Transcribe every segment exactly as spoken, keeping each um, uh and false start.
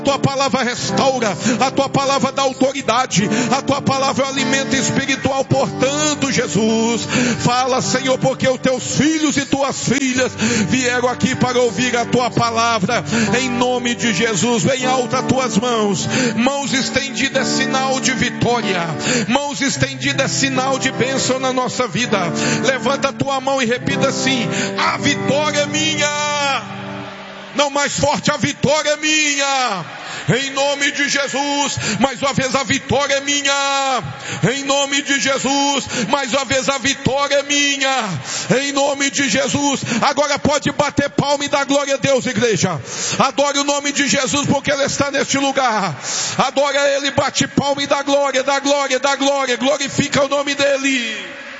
A tua palavra restaura, a tua palavra dá autoridade, a tua palavra é o alimento espiritual. Portanto, Jesus, fala, Senhor, porque os teus filhos e tuas filhas vieram aqui para ouvir a tua palavra. Em nome de Jesus, vem alta as tuas mãos. Mãos estendidas é sinal de vitória, mãos estendidas é sinal de bênção na nossa vida. Levanta a tua mão e repita assim: a vitória é minha. Não, mais forte: a vitória é minha, em nome de Jesus. Mais uma vez: a vitória é minha, em nome de Jesus. Mais uma vez: a vitória é minha, em nome de Jesus. Agora pode bater palma e dar glória a Deus, igreja. Adore o nome de Jesus, porque Ele está neste lugar. Adora Ele, bate palma e dá glória, dá glória, dá glória. Glorifica o nome dEle.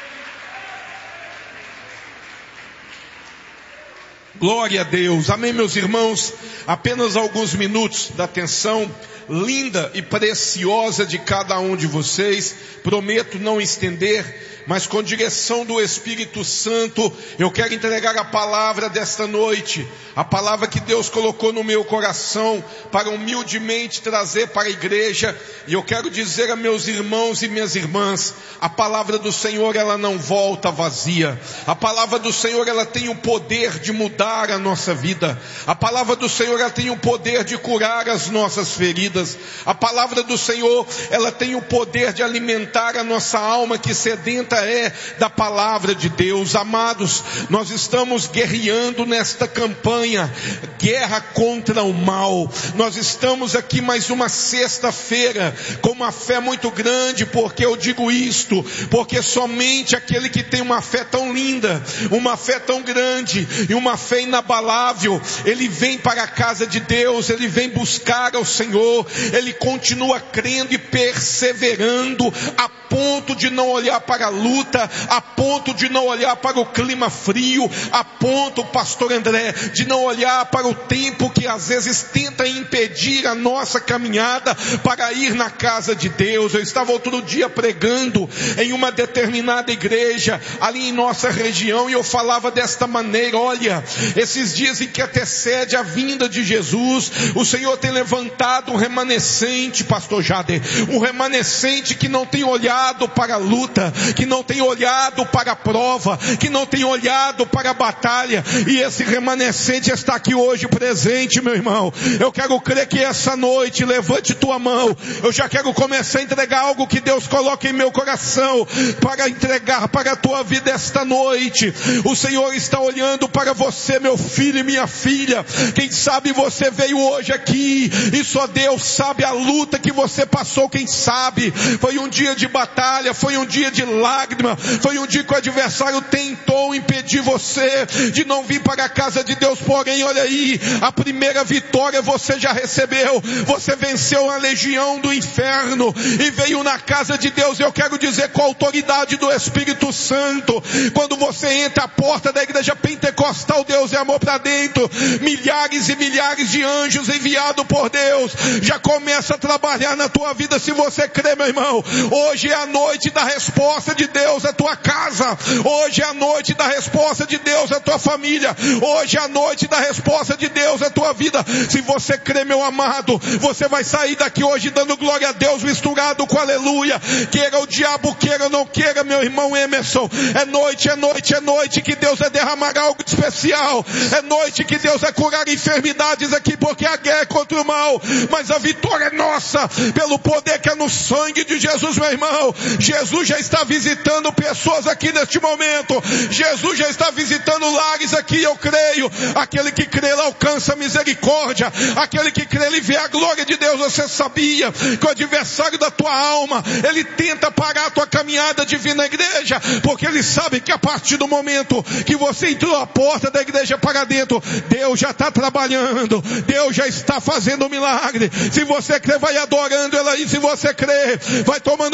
Glória a Deus. Amém, meus irmãos. Apenas alguns minutos da atenção linda e preciosa de cada um de vocês. Prometo não estender, mas com direção do Espírito Santo, eu quero entregar a palavra desta noite. A palavra que Deus colocou no meu coração para humildemente trazer para a igreja. E eu quero dizer a meus irmãos e minhas irmãs: a palavra do Senhor, ela não volta vazia. A palavra do Senhor, ela tem o poder de mudar a nossa vida. A palavra do Senhor, ela tem o poder de curar as nossas feridas. A palavra do Senhor, ela tem o poder de alimentar a nossa alma que sedenta é da palavra de Deus. Amados, nós estamos guerreando nesta campanha, guerra contra o mal. Nós estamos aqui mais uma sexta-feira com uma fé muito grande. Porque eu digo isto? Porque somente aquele que tem uma fé tão linda, uma fé tão grande e uma fé inabalável, ele vem para a casa de Deus, ele vem buscar ao Senhor, ele continua crendo e perseverando a ponto de não olhar para a luta, a ponto de não olhar para o clima frio, a ponto, pastor André, de não olhar para o tempo que às vezes tenta impedir a nossa caminhada para ir na casa de Deus. Eu estava outro dia pregando em uma determinada igreja ali em nossa região e eu falava desta maneira: olha, esses dias em que antecede a vinda de Jesus, o Senhor tem levantado um remanescente, pastor Jader, um remanescente que não tem olhado para a luta, que não tem olhado para a prova, que não tem olhado para a batalha, e esse remanescente está aqui hoje presente, meu irmão. Eu quero crer que essa noite, levante tua mão, eu já quero começar a entregar algo que Deus coloca em meu coração, para entregar para a tua vida esta noite. O Senhor está olhando para você, meu filho e minha filha. Quem sabe você veio hoje aqui, e só Deus sabe a luta que você passou. Quem sabe foi um dia de batalha, foi um dia de lágrima, foi um dia que o adversário tentou impedir você de não vir para a casa de Deus. Porém, olha aí, a primeira vitória você já recebeu. Você venceu a legião do inferno e veio na casa de Deus. Eu quero dizer, com a autoridade do Espírito Santo, quando você entra a porta da igreja pentecostal Deus é Amor para dentro, milhares e milhares de anjos enviados por Deus já começa a trabalhar na tua vida. Se você crê, meu irmão, hoje é a noite da resposta de Deus à tua casa. Hoje é a noite da resposta de Deus à tua família. Hoje é a noite da resposta de Deus à tua vida. Se você crê, meu amado, você vai sair daqui hoje dando glória a Deus misturado com aleluia. Queira o diabo, queira ou não queira, meu irmão Emerson, é noite, é noite, é noite que Deus vai derramar algo especial. É noite que Deus vai curar enfermidades aqui, porque a guerra é contra o mal, mas a vitória é nossa, pelo poder que é no sangue de Jesus, meu irmão. Jesus já está visitando pessoas aqui neste momento. Jesus já está visitando lares aqui, eu creio. Aquele que crê, ele alcança a misericórdia. Aquele que crê, ele vê a glória de Deus. Você sabia que o adversário da tua alma, ele tenta parar a tua caminhada de vir na igreja, porque ele sabe que a partir do momento que você entrou a porta da igreja para dentro, Deus já está trabalhando, Deus já está fazendo um milagre. Se você crê, vai adorando ela aí. Se você crê, vai tomando posse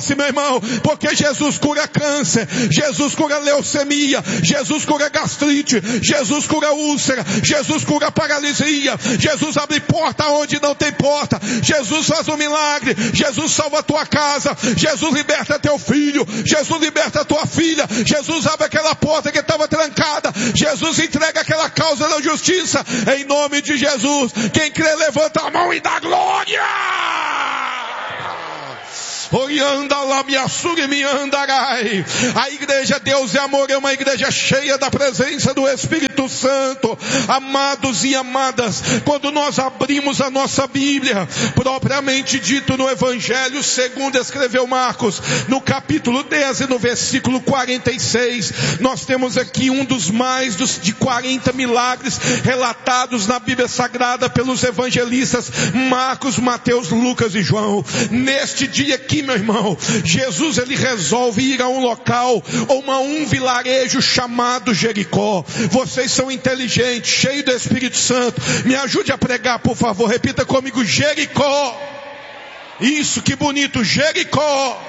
tosse, meu irmão, porque Jesus cura câncer, Jesus cura leucemia, Jesus cura gastrite, Jesus cura úlcera, Jesus cura paralisia, Jesus abre porta onde não tem porta, Jesus faz um milagre, Jesus salva a tua casa, Jesus liberta teu filho, Jesus liberta a tua filha, Jesus abre aquela porta que estava trancada, Jesus entrega aquela causa da justiça, em nome de Jesus. Quem crê, levanta a mão e dá glória. A igreja Deus é Amor é uma igreja cheia da presença do Espírito Santo. Amados e amadas, quando nós abrimos a nossa Bíblia, propriamente dito no Evangelho segundo escreveu Marcos, no capítulo dez e no versículo quarenta e seis, nós temos aqui um dos mais dos, de quarenta milagres relatados na Bíblia Sagrada pelos evangelistas Marcos, Mateus, Lucas e João. Neste dia aqui, meu irmão, Jesus ele resolve ir a um local, ou a um vilarejo chamado Jericó. Vocês são inteligentes, cheios do Espírito Santo. Me ajude a pregar, por favor. Repita comigo: Jericó. Isso, que bonito, Jericó.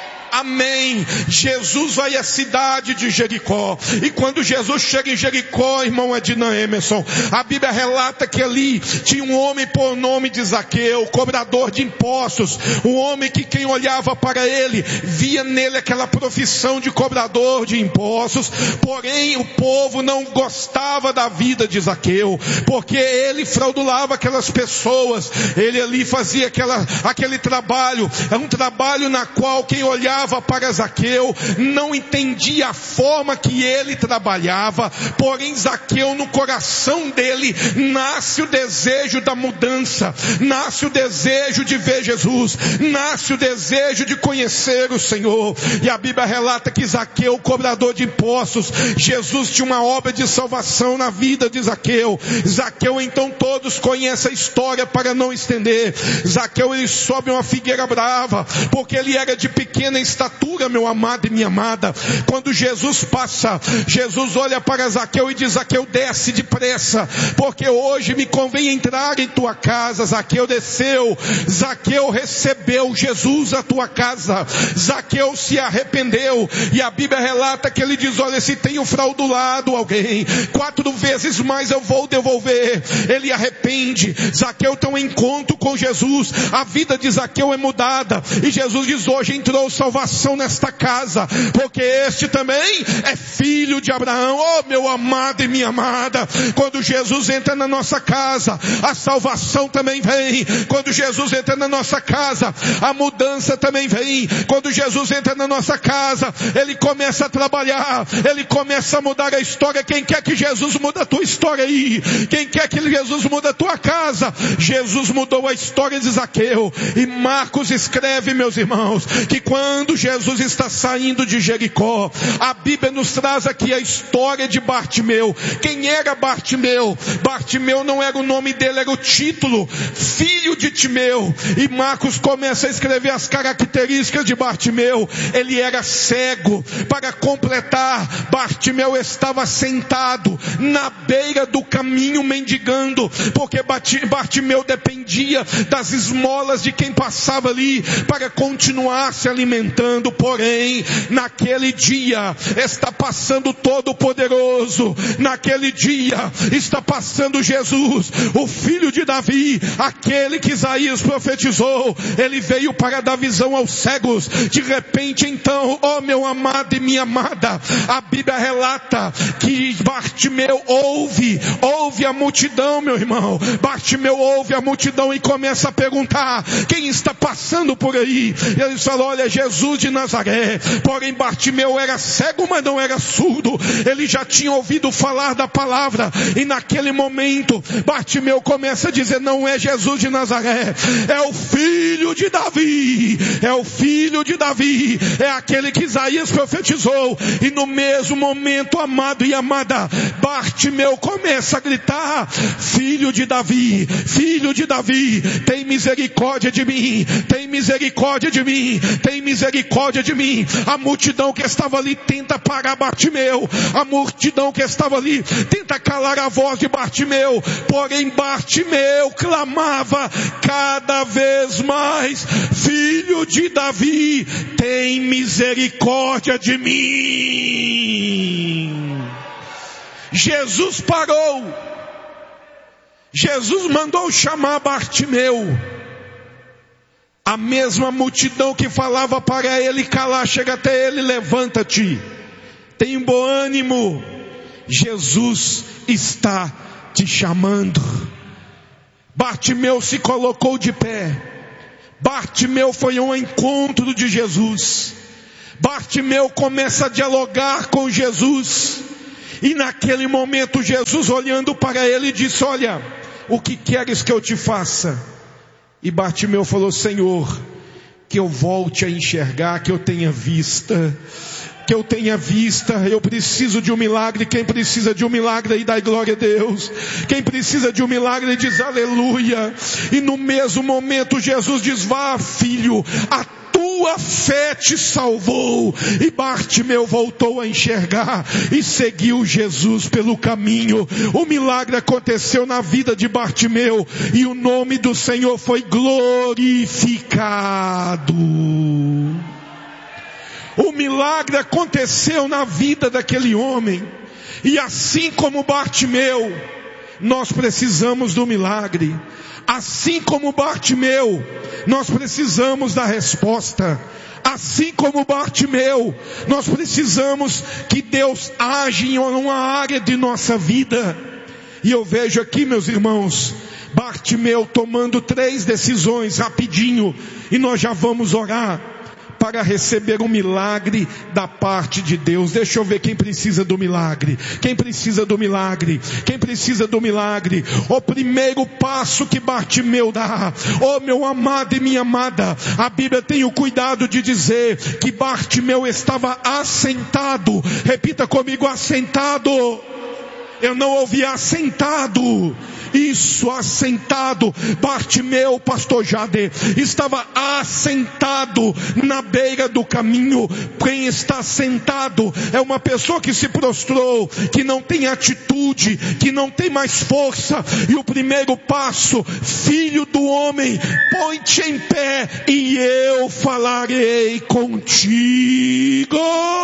Amém. Jesus vai à cidade de Jericó. E quando Jesus chega em Jericó, irmão Edna Emerson, a Bíblia relata que ali tinha um homem por nome de Zaqueu, cobrador de impostos. Um homem que quem olhava para ele, via nele aquela profissão de cobrador de impostos. Porém, o povo não gostava da vida de Zaqueu, porque ele fraudulava aquelas pessoas. Ele ali fazia aquela, aquele trabalho. É um trabalho na qual quem olhava para Zaqueu não entendia a forma que ele trabalhava. Porém, Zaqueu, no coração dele nasce o desejo da mudança, nasce o desejo de ver Jesus, nasce o desejo de conhecer o Senhor. E a Bíblia relata que Zaqueu, cobrador de impostos, Jesus tinha uma obra de salvação na vida de Zaqueu. Zaqueu, então, todos conhecem a história para não estender. Zaqueu, ele sobe uma figueira brava, porque ele era de pequena estatura, meu amado e minha amada. Quando Jesus passa, Jesus olha para Zaqueu e diz: Zaqueu, desce depressa, porque hoje me convém entrar em tua casa. Zaqueu desceu, Zaqueu recebeu Jesus à tua casa, Zaqueu se arrependeu, e a Bíblia relata que ele diz: olha, se tenho fraudulado alguém, quatro vezes mais eu vou devolver. Ele arrepende. Zaqueu tem um encontro com Jesus, a vida de Zaqueu é mudada, e Jesus diz: hoje entrou salvação nesta casa, porque este também é filho de Abraão. Oh, meu amado e minha amada, quando Jesus entra na nossa casa, a salvação também vem. Quando Jesus entra na nossa casa, a mudança também vem. Quando Jesus entra na nossa casa, Ele começa a trabalhar, Ele começa a mudar a história. Quem quer que Jesus mude a tua história aí? Quem quer que Jesus mude a tua casa? Jesus mudou a história de Zaqueu. E Marcos escreve, meus irmãos, que quando Jesus está saindo de Jericó, a Bíblia nos traz aqui a história de Bartimeu. Quem era Bartimeu? Bartimeu não era o nome dele, era o título, filho de Timeu. E Marcos começa a escrever as características de Bartimeu. Ele era cego. Para completar, Bartimeu estava sentado na beira do caminho mendigando, porque Bartimeu dependia das esmolas de quem passava ali para continuar se alimentando. Porém, naquele dia está passando Todo-Poderoso, naquele dia está passando Jesus, o filho de Davi, aquele que Isaías profetizou. Ele veio para dar visão aos cegos. De repente, então, ó meu amado e minha amada, a Bíblia relata que Bartimeu ouve, ouve a multidão, meu irmão. Bartimeu ouve a multidão e começa a perguntar: quem está passando por aí? E eles falam: olha, Jesus de Nazaré. Porém, Bartimeu era cego, mas não era surdo. Ele já tinha ouvido falar da palavra. E naquele momento, Bartimeu começa a dizer: não é Jesus de Nazaré, é o filho de Davi. É o filho de Davi. É aquele que Isaías profetizou. E no mesmo momento, amado e amada, Bartimeu começa a gritar: filho de Davi, filho de Davi, tem misericórdia de mim, tem misericórdia de mim, tem misericórdia misericórdia de mim. A multidão que estava ali tenta parar Bartimeu. A multidão que estava ali tenta calar a voz de Bartimeu. Porém Bartimeu clamava cada vez mais: Filho de Davi, tem misericórdia de mim. Jesus parou. Jesus mandou chamar Bartimeu. A mesma multidão que falava para ele calar, chega até ele: levanta-te, tem bom ânimo, Jesus está te chamando. Bartimeu se colocou de pé. Bartimeu foi ao encontro de Jesus. Bartimeu começa a dialogar com Jesus. E naquele momento Jesus, olhando para ele, disse: olha, o que queres que eu te faça? E Bartimeu falou: Senhor, que eu volte a enxergar, que eu tenha vista, que eu tenha vista, eu preciso de um milagre. Quem precisa de um milagre aí, dá glória a Deus. Quem precisa de um milagre diz aleluia. E no mesmo momento Jesus diz: vá, filho, a tua fé te salvou. E Bartimeu voltou a enxergar e seguiu Jesus pelo caminho. O milagre aconteceu na vida de Bartimeu e o nome do Senhor foi glorificado. O milagre aconteceu na vida daquele homem. E assim como Bartimeu, nós precisamos do milagre. Assim como Bartimeu, nós precisamos da resposta. Assim como Bartimeu, nós precisamos que Deus age em uma área de nossa vida. E eu vejo aqui, meus irmãos, Bartimeu tomando três decisões rapidinho, e nós já vamos orar para receber um milagre da parte de Deus. Deixa eu ver quem precisa do milagre. Quem precisa do milagre? Quem precisa do milagre? O primeiro passo que Bartimeu dá. Oh, meu amado e minha amada, a Bíblia tem o cuidado de dizer que Bartimeu estava assentado. Repita comigo: assentado. Eu não ouvi assentado. Isso, assentado. Bartimeu, pastor Jade, estava assentado na beira do caminho. Quem está sentado é uma pessoa que se prostrou, que não tem atitude, que não tem mais força. E o primeiro passo: filho do homem, põe-te em pé e eu falarei contigo.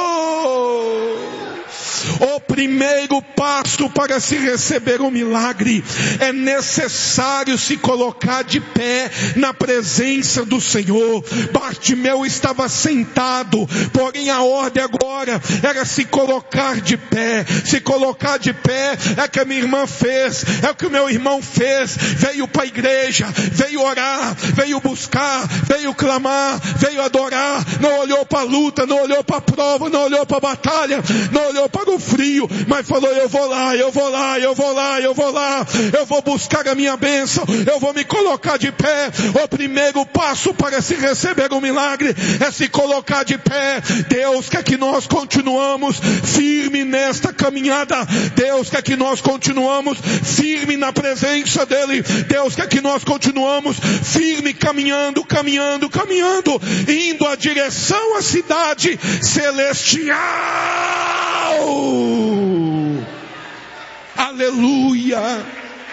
O primeiro passo para se receber um milagre é necessário se colocar de pé na presença do Senhor. Bartimeu estava sentado, porém a ordem agora era se colocar de pé. Se colocar de pé é o que a minha irmã fez, é o que o meu irmão fez. Veio para a igreja, veio orar, veio buscar, veio clamar, veio adorar. Não olhou para a luta, não olhou para a prova, não olhou para a batalha, não olhou para o frio, mas falou: eu vou lá, eu vou lá, eu vou lá, eu vou lá, eu vou buscar a minha bênção, eu vou me colocar de pé. O primeiro passo para se receber um milagre é se colocar de pé. Deus quer que nós continuamos firme nesta caminhada. Deus quer que nós continuamos firme na presença dEle. Deus quer que nós continuamos firme caminhando, caminhando, caminhando, indo à direção à cidade celestial. Aleluia.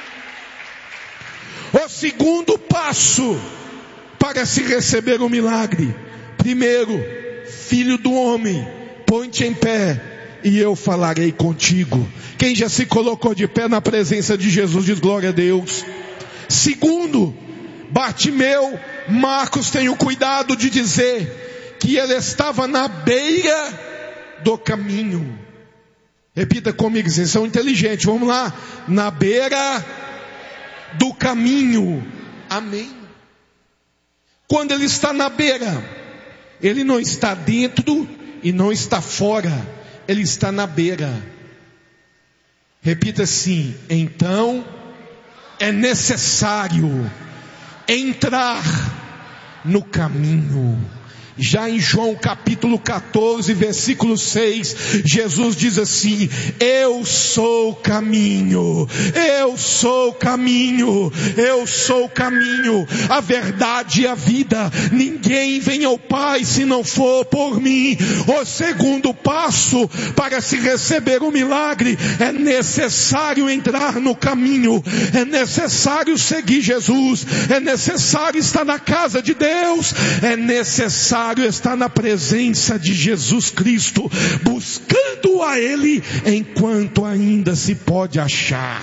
O segundo passo para se receber um milagre: primeiro, filho do homem, põe-te em pé e eu falarei contigo. Quem já se colocou de pé na presença de Jesus diz glória a Deus. Segundo, Bartimeu, Marcos tem o cuidado de dizer que ele estava na beira do caminho. Repita comigo, vocês são inteligentes, vamos lá. Na beira do caminho. Amém. Quando ele está na beira, ele não está dentro e não está fora, ele está na beira. Repita assim: então é necessário entrar no caminho. Já em João capítulo quatorze, versículo seis, Jesus diz assim: eu sou o caminho, eu sou o caminho, eu sou o caminho, a verdade e a vida. Ninguém vem ao Pai se não for por mim. O segundo passo para se receber o milagre é necessário entrar no caminho, é necessário seguir Jesus, é necessário estar na casa de Deus, é necessário estar na presença de Jesus Cristo, buscando a Ele enquanto ainda se pode achar.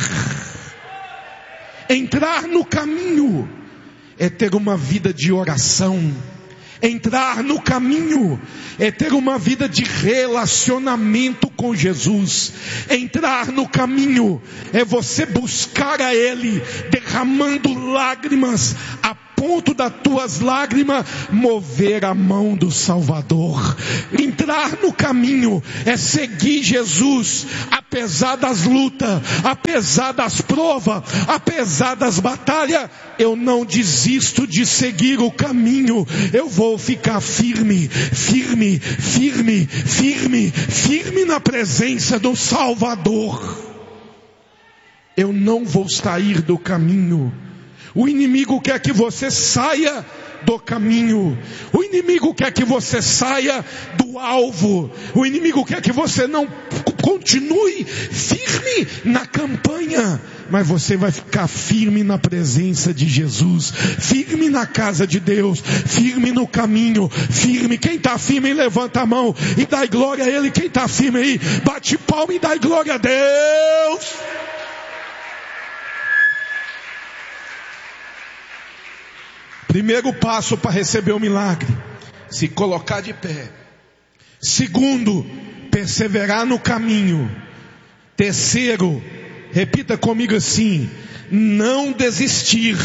Entrar no caminho é ter uma vida de oração. Entrar no caminho é ter uma vida de relacionamento com Jesus. Entrar no caminho é você buscar a Ele, derramando lágrimas, a ponto das tuas lágrimas mover a mão do Salvador. Entrar no caminho é seguir Jesus, apesar das lutas, apesar das provas, apesar das batalhas. Eu não desisto de seguir o caminho. Eu vou ficar firme, firme, firme, firme, firme na presença do Salvador. Eu não vou sair do caminho. O inimigo quer que você saia do caminho. O inimigo quer que você saia do alvo. O inimigo quer que você não continue firme na campanha. Mas você vai ficar firme na presença de Jesus, firme na casa de Deus, firme no caminho, firme. Quem está firme, levanta a mão e dá glória a Ele. Quem está firme aí, bate palma e dá glória a Deus. Primeiro passo para receber o milagre: se colocar de pé. Segundo, perseverar no caminho. Terceiro, repita comigo assim: não desistir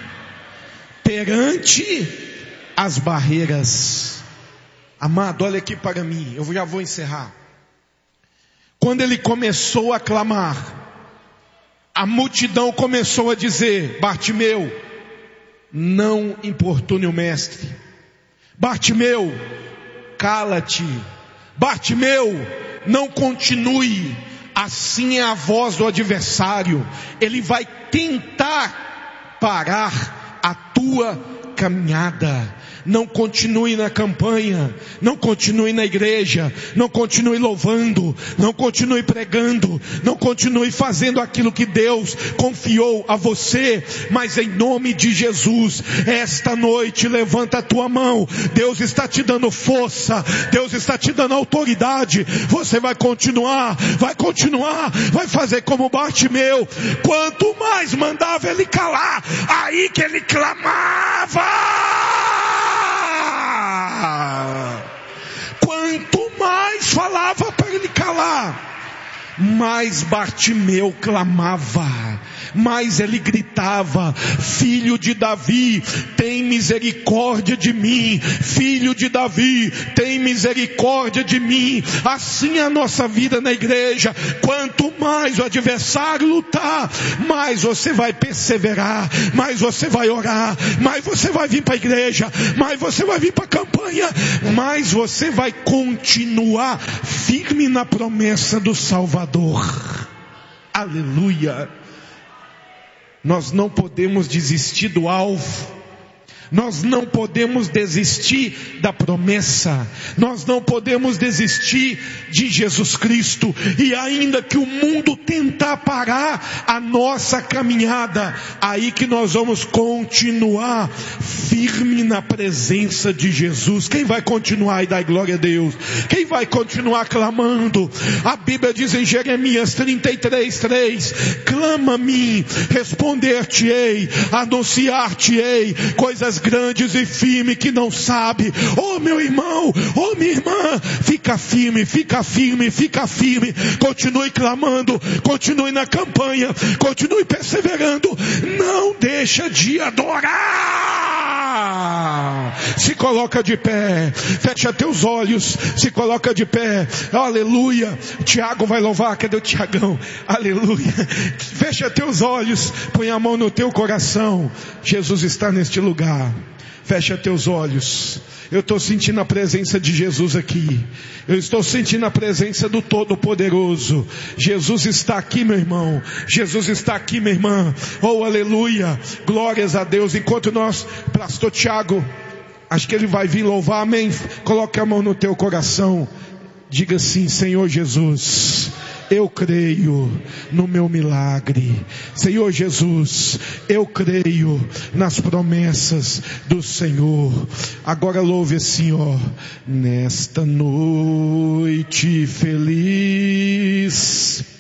perante as barreiras. Amado, olha aqui para mim, eu já vou encerrar. Quando ele começou a clamar, a multidão começou a dizer: Bartimeu, não importune o mestre. Bartimeu, cala-te. Bartimeu, não continue. Assim é a voz do adversário. Ele vai tentar parar a tua caminhada. Não continue na campanha, não continue na igreja, não continue louvando, não continue pregando, não continue fazendo aquilo que Deus confiou a você. Mas em nome de Jesus, esta noite levanta a tua mão. Deus está te dando força, Deus está te dando autoridade. Você vai continuar, vai continuar, vai fazer como Bartimeu. Quanto mais mandava ele calar, aí que ele clamava. Quanto mais falava para ele calar, mais Bartimeu clamava, mais ele gritava: Filho de Davi, tem misericórdia de mim. Filho de Davi, tem misericórdia de mim. Assim é a nossa vida na igreja. Quanto mais o adversário lutar, mais você vai perseverar, mais você vai orar, mais você vai vir para a igreja, mais você vai vir para a campanha, mais você vai continuar firme na promessa do Salvador. Aleluia. Nós não podemos desistir do alvo. Nós não podemos desistir da promessa. Nós não podemos desistir de Jesus Cristo. E ainda que o mundo tentar parar a nossa caminhada, aí que nós vamos continuar firme na presença de Jesus. Quem vai continuar e dar glória a Deus? Quem vai continuar clamando? A Bíblia diz em Jeremias trinta e três, três: clama a mim, responder-te-ei, anunciar-te-ei coisas grandes e firmes que não sabe. Oh meu irmão, oh minha irmã, fica firme, fica firme, fica firme. Continue clamando, continue na campanha, continue perseverando. Não deixa de adorar. Se coloca de pé, fecha teus olhos, se coloca de pé. Aleluia. Tiago vai louvar. Cadê o Tiagão? Aleluia. Fecha teus olhos, põe a mão no teu coração. Jesus está neste lugar. Fecha teus olhos. Eu estou sentindo a presença de Jesus aqui. Eu estou sentindo a presença do Todo-Poderoso. Jesus está aqui, meu irmão. Jesus está aqui, minha irmã. Oh, aleluia. Glórias a Deus. Enquanto nós, pastor Tiago, acho que ele vai vir louvar, amém? Coloque a mão no teu coração. Diga assim: Senhor Jesus, eu creio no meu milagre. Senhor Jesus, eu creio nas promessas do Senhor. Agora louve assim, ó. Nesta noite feliz,